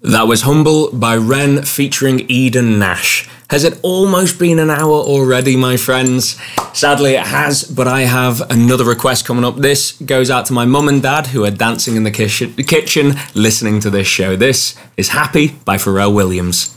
That was Humble by Ren featuring Eden Nash. Has it almost been an hour already, my friends? Sadly it has, but I have another request coming up. This goes out to my mum and dad who are dancing in the kitchen listening to this show. This is Happy by Pharrell Williams.